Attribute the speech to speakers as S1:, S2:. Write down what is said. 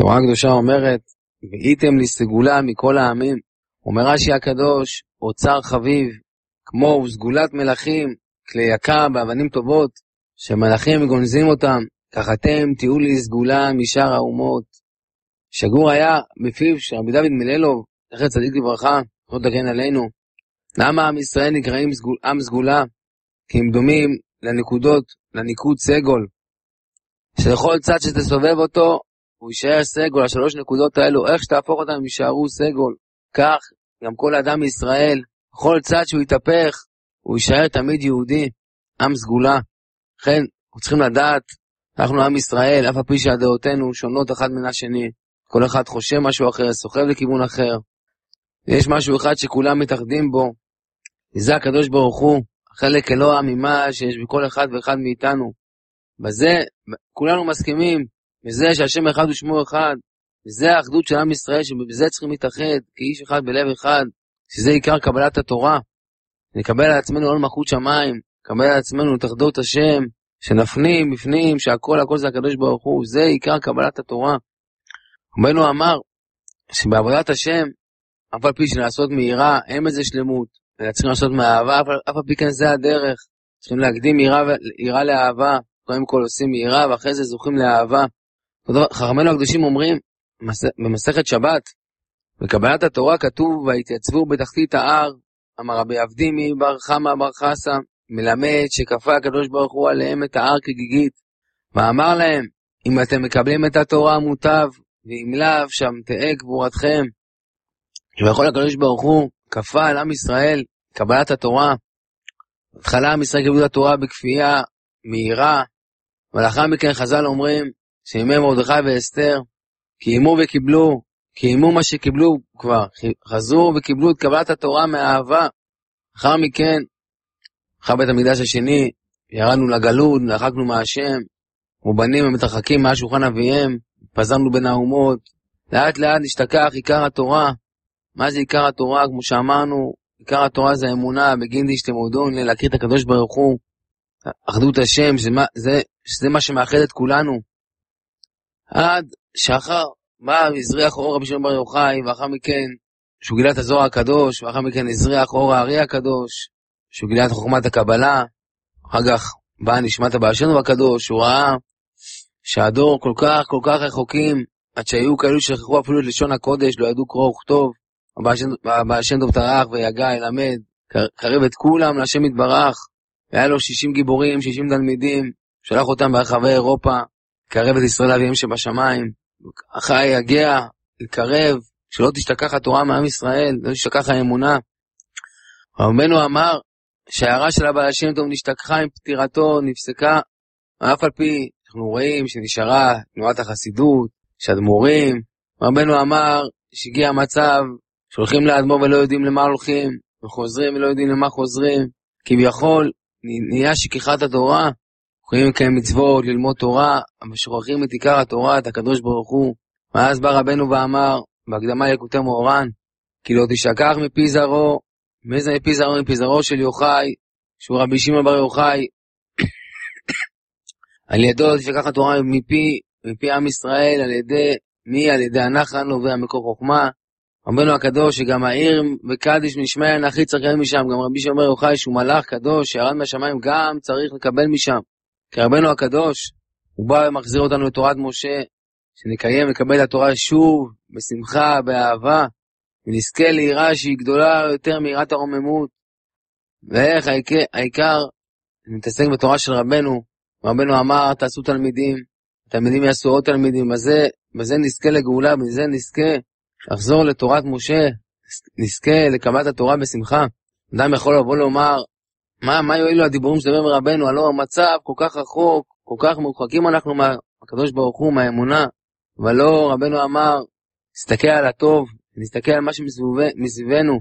S1: התורה הקדושה אומרת, והייתם לי סגולה מכל העמים. אומר רש"י הקדוש, אוצר חביב, כמו סגולת מלכים, כלי יקר באבנים טובות, שמלכים גונזים אותם, כך אתם תהיו לי סגולה משאר האומות. שגור היה בפיו של רבי דוד מללוב, זכר צדיק לברכה, זכות תגן עלינו. למה עם ישראל נקראים עם סגולה? כי הם דומים לניקוד סגול, שלכל צד שתסובב אותו, הוא יישאר סגול. השלוש נקודות האלו, איך שתהפוך אותם הם יישארו סגול. כך גם כל אדם מישראל, בכל צד שהוא יתהפך, הוא יישאר תמיד יהודי, עם סגולה. לכן, אנחנו צריכים לדעת, אנחנו עם ישראל, אף על פי שהדעותינו שונות אחד מן השני. כל אחד חושב משהו אחר, סוחב לכיוון אחר. יש משהו אחד שכולם מתאחדים בו, זה הקדוש ברוך הוא, החלק אלוה ממה שיש בכל אחד ואחד מאיתנו. בזה כולנו מסכימים, בזה שהשם אחד ושמו אחד, וזה האחדות של עם ישראל, שבזה צריכים להתאחד כאיש אחד בלב אחד, שזה עיקר קבלת התורה. נקבל על עצמנו עול מלכות שמיים, נקבל על עצמנו את אחדות השם, שנפנים בפנים שהכל זה הקדוש ברוך הוא, זה עיקר קבלת התורה. רבנו אמר שבעבודת השם, אף על פי שלעשות מיראה, אין בזה שלמות, אלא צריכים לעשות מאהבה, אף על פי כן זה הדרך. צריכים להקדים יראה לאהבה, קודם כל עושים יראה ואחרי זה זוכים לאהבה. חכמינו הקדושים אומרים במסכת שבת, בקבלת התורה כתוב והתייצבו בתחתית ההר, אמר רבי אבדימי בר חמא בר חסא, מלמד שכפה הקדוש ברוך הוא עליהם את ההר כגיגית, ואמר להם, אם אתם מקבלים את התורה מוטב, ואם לאו שם תהא גבורתכם. ובכל הקדוש ברוך הוא כפה על עם ישראל קבלת התורה. בהתחלה עם ישראל קיבלו את התורה בכפייה מהירה, ולאחר מכן חז"ל אומרים שימי מרדכי ואסתר קיימו מה שקיבלו כבר, חזרו וקיבלו את קבלת התורה מאהבה. אחר מכן, אחר בית המקדש השני, ירדנו לגלות, נחקנו מהשם, ובנים המתרחקים מהשולחן אביהם, פזרנו בין האומות, לאט לאט נשתכח עיקר התורה. מה זה עיקר התורה? כמו שאמרנו, עיקר התורה זה האמונה, בגין דשתמודון, להכיר את הקדוש ברוך הוא, אחדות השם, שזה מה שמאחד את כולנו. עד שאחר בא והזריח אור רבי שמעון בר יוחאי, ואחר מכן שהוא גילה את הזוהר הקדוש, ואחר מכן הזריח אור הארי הקדוש, שהוא גילה את חוכמת הקבלה. אחר כך בא נשמת הבעל שם טוב הקדוש, הוא ראה שהדור כל כך רחוקים, עד שהיו כאלו שכחו אפילו את לשון הקודש, לא ידעו קרוא וכתוב. הבעל שם טוב טרח ויגע, ילמד, קרב את כולם להשם יתברך. היה לו 60 גיבורים, 60 תלמידים, שלח אותם ברחבי אירופה, קרב את ישראל אביהם שבשמיים. אחרי יגיע, לקרב, שלא תשתכח התורה מעם ישראל, לא תשתכח האמונה. רבנו אמר שההערה של הבעל שם טוב נשתכחה עם פטירתו, נפסקה, אף על פי אנחנו רואים שנשארה תנועת החסידות, שהדמורים. רבנו אמר שהגיע המצב שהולכים לאדמו"ר ולא יודעים למה הולכים, וחוזרים ולא יודעים למה חוזרים, כביכול נהיה שכחת התורה, יכולים לקיים מצוות, ללמוד תורה, אבל שוכחים את עיקר התורה, את הקדוש ברוך הוא. ואז בא רבנו ואמר, בהקדמה ליקוטי מוהר"ן, כי לא תשכח מפי זרעו. מי זה מפי זרעו? מפי זרעו של יוחאי, שהוא רבי שמעון בר יוחאי. על ידו לא תשכח התורה מפי עם ישראל, על ידי מי? על ידי הנחל נובע מקור חוכמה. רבנו הקדוש, שגם העיר וקדיש משמעיה נחי צריך לקבל משם, גם רבי שמעון בר יוחאי שהוא מלאך קדוש שירד מהשמיים, גם צריך לקבל משם. כי רבנו הקדוש הוא בא ומחזיר אותנו לתורת משה, שנקיים לקבל את התורה שוב בשמחה, באהבה, ונזכה ליראה שהיא גדולה יותר מיראת הרוממות. ואיך העיקר נתעסק בתורה של רבנו. רבנו אמר תעשו תלמידים, תלמידים יעשו עוד תלמידים, בזה נזכה לגאולה, בזה נזכה לחזור לתורת משה, נזכה לקבלת התורה בשמחה. אדם יכול לבוא לומר, מה יועילו הדיבורים שדבר מרבנו? הלא המצב כל כך רחוק, כל כך מרוחקים אנחנו מהקדוש ברוך הוא, מהאמונה. אבל לא, רבנו אמר, נסתכל על הטוב, נסתכל על מה שמסביבנו,